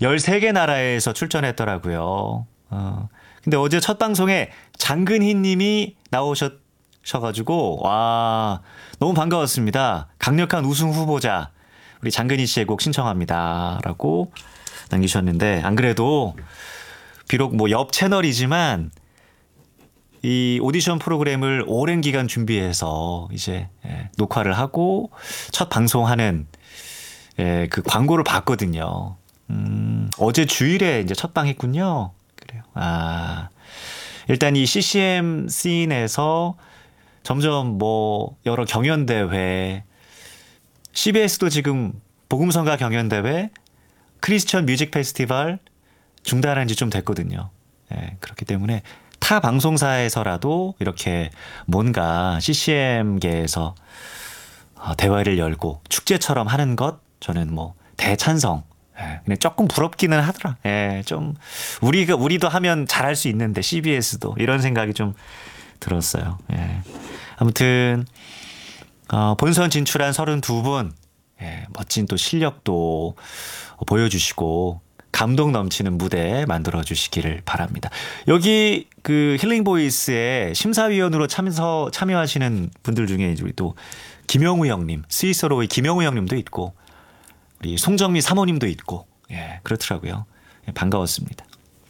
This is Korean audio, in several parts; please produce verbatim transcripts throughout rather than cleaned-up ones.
열세 개 나라에서 출전했더라고요. 어. 근데 어제 첫 방송에 장근희 님이 나오셔가지고, 와, 너무 반가웠습니다. 강력한 우승 후보자, 우리 장근희 씨의 곡 신청합니다. 라고 남기셨는데, 안 그래도, 비록 뭐 옆 채널이지만, 이 오디션 프로그램을 오랜 기간 준비해서 이제 녹화를 하고 첫 방송하는 그 광고를 봤거든요. 음, 어제 주일에 이제 첫 방 했군요. 그래요. 아, 일단 이 씨씨엠 씬에서 점점 뭐 여러 경연대회, 씨비에스도 지금 복음성가 경연대회, 크리스천 뮤직 페스티벌 중단한 지 좀 됐거든요. 예, 그렇기 때문에 타 방송사에서라도 이렇게 뭔가 씨씨엠계에서 대화를 열고 축제처럼 하는 것 저는 뭐 대찬성. 예, 근데 조금 부럽기는 하더라. 예, 좀 우리가 우리도 하면 잘할 수 있는데 씨비에스도 이런 생각이 좀 들었어요. 예. 아무튼 어, 본선 진출한 서른두 분 예, 멋진 또 실력도 보여주시고 감동 넘치는 무대 만들어 주시기를 바랍니다. 여기 그 힐링 보이스의 심사위원으로 참서 참여하시는 분들 중에 우리 또 김영우 형님, 스위스로의 김영우 형님도 있고 우리 송정미 사모님도 있고 예, 그렇더라고요. 예, 반가웠습니다.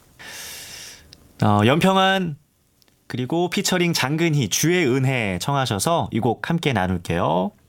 어, 연평안 그리고 피처링 장근희 주의 은혜 청하셔서 이 곡 함께 나눌게요.